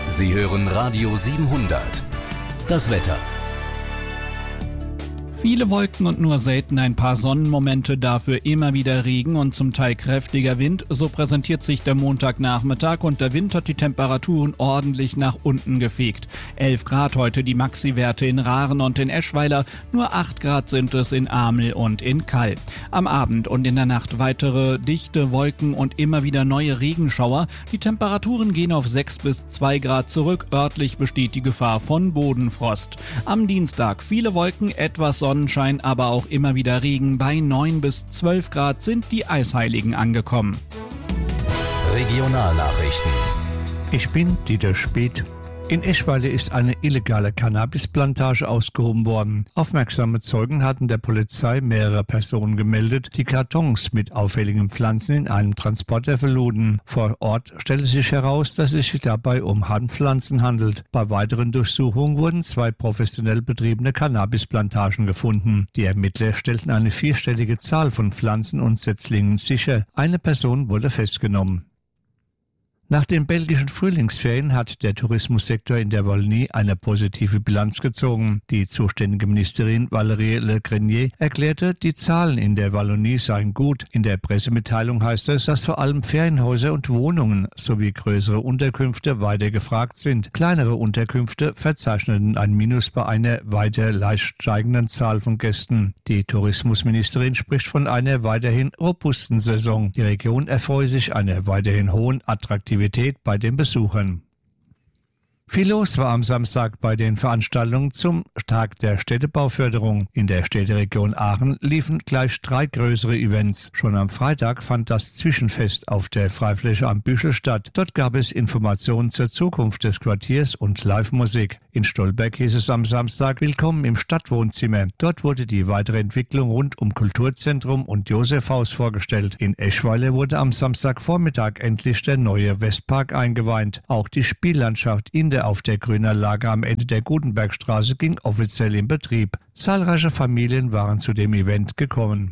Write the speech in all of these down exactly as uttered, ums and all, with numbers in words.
Sie hören Radio siebenhundert. Das Wetter. Viele Wolken und nur selten ein paar Sonnenmomente, dafür immer wieder Regen und zum Teil kräftiger Wind. So präsentiert sich der Montagnachmittag und der Wind hat die Temperaturen ordentlich nach unten gefegt. elf Grad heute die Maxi-Werte in Rahren und in Eschweiler, nur acht Grad sind es in Amel und in Kall. Am Abend und in der Nacht weitere dichte Wolken und immer wieder neue Regenschauer. Die Temperaturen gehen auf sechs bis zwei Grad zurück, örtlich besteht die Gefahr von Bodenfrost. Am Dienstag viele Wolken, etwas Sonnenschein, aber auch immer wieder Regen. Bei neun bis zwölf Grad sind die Eisheiligen angekommen. Regionalnachrichten. Ich bin Dieter Speth. In Eschweiler ist eine illegale Cannabisplantage ausgehoben worden. Aufmerksame Zeugen hatten der Polizei mehrere Personen gemeldet, die Kartons mit auffälligen Pflanzen in einem Transporter verluden. Vor Ort stellte sich heraus, dass es sich dabei um Hanfpflanzen handelt. Bei weiteren Durchsuchungen wurden zwei professionell betriebene Cannabisplantagen gefunden. Die Ermittler stellten eine vierstellige Zahl von Pflanzen und Setzlingen sicher. Eine Person wurde festgenommen. Nach den belgischen Frühlingsferien hat der Tourismussektor in der Wallonie eine positive Bilanz gezogen. Die zuständige Ministerin Valérie Le Grenier erklärte, die Zahlen in der Wallonie seien gut. In der Pressemitteilung heißt es, dass vor allem Ferienhäuser und Wohnungen sowie größere Unterkünfte weiter gefragt sind. Kleinere Unterkünfte verzeichneten ein Minus bei einer weiter leicht steigenden Zahl von Gästen. Die Tourismusministerin spricht von einer weiterhin robusten Saison. Die Region erfreue sich einer weiterhin hohen Attraktivität bei den Besuchern. Viel los war am Samstag bei den Veranstaltungen zum Tag der Städtebauförderung. In der Städteregion Aachen liefen gleich drei größere Events. Schon am Freitag fand das Zwischenfest auf der Freifläche am Büchel statt. Dort gab es Informationen zur Zukunft des Quartiers und Live-Musik. In Stolberg hieß es am Samstag Willkommen im Stadtwohnzimmer. Dort wurde die weitere Entwicklung rund um Kulturzentrum und Josefhaus vorgestellt. In Eschweiler wurde am Samstagvormittag endlich der neue Westpark eingeweiht. Auch die Spiellandschaft in der auf der Grünanlage am Ende der Gutenbergstraße ging offiziell in Betrieb. Zahlreiche Familien waren zu dem Event gekommen.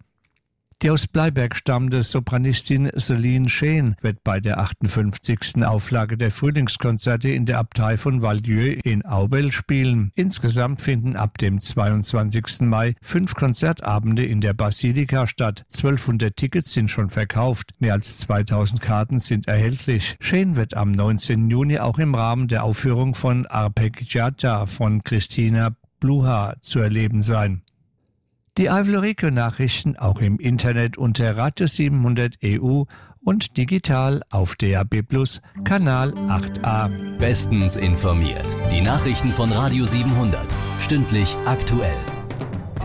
Die aus Bleiberg stammende Sopranistin Celine Scheen wird bei der achtundfünfzigsten Auflage der Frühlingskonzerte in der Abtei von Val-Dieu in Auwel spielen. Insgesamt finden ab dem zweiundzwanzigsten Mai fünf Konzertabende in der Basilika statt. zwölfhundert Tickets sind schon verkauft. Mehr als zweitausend Karten sind erhältlich. Scheen wird am neunzehnten Juni auch im Rahmen der Aufführung von Arpeggiata von Christina Bluha zu erleben sein. Die Eifel-Regio-Nachrichten auch im Internet unter Radio siebenhundert E U und digital auf D A B plus, Kanal acht a. Bestens informiert. Die Nachrichten von Radio siebenhundert. Stündlich aktuell.